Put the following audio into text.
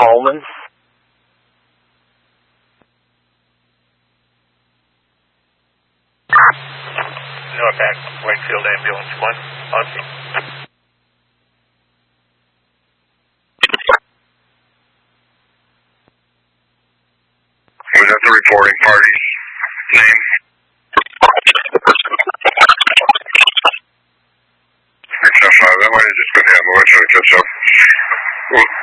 Coleman. Northbound Wakefield Ambulance 1. Awesome. Was that the reporting party's name? That might have just been him. I want you to catch up.